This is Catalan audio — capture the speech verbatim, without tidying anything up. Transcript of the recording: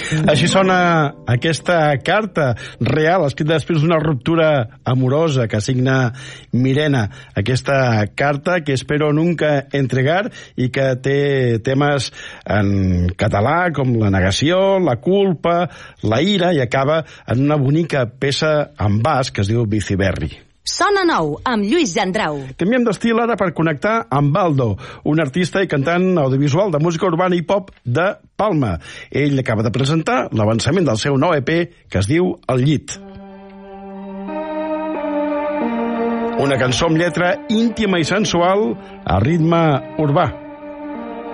Així sona aquesta carta real, escrita després d'una ruptura amorosa que signa Mirena. Aquesta carta que espero nunca entregar i que té temes en català com la negació, la culpa, la ira, i acaba en una bonica peça en basc que es diu Biciberri. Sona nou, amb Lluís Gendrau. Canviem d'estil ara per connectar amb Baldo, un artista i cantant audiovisual de música urbana i pop de Palma. Ell acaba de presentar l'avançament del seu nou E P que es diu El llit. Una cançó amb lletra íntima i sensual a ritme urbà.